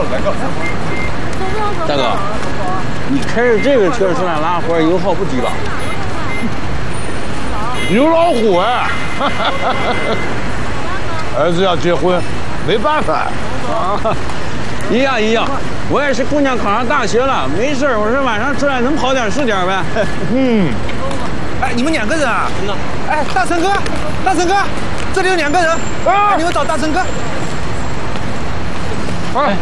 大哥，你开着这个车出来拉活，油耗不低吧？ 有老虎哎！儿子要结婚，没办法啊，一样，我也是姑娘考上大学了，没事我说晚上出来能跑点是点呗。 哎，你们2个人啊？哎，大成哥，这里有2个人啊，你们找大成哥。 哎，